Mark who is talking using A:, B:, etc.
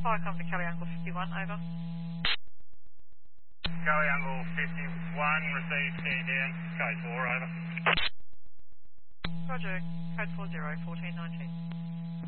A: Fire come to Kelly Angle 51, over.
B: Kelly Angle 51, received, stand down, code 4, over.
A: Roger, code 40, 1419.